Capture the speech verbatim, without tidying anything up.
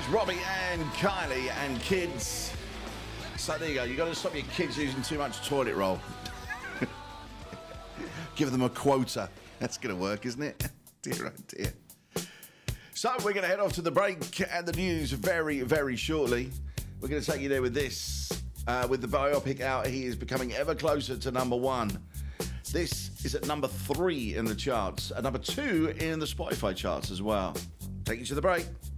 That's Robbie and Kylie and kids. So there you go. You've got to stop your kids using too much toilet roll. Give them a quota. That's going to work, isn't it? Dear, oh dear. So we're going to head off to the break and the news very, very shortly. We're going to take you there with this. Uh, with the biopic out, he is becoming ever closer to number one. This is at number three in the charts. At number two in the Spotify charts as well. Take you to the break.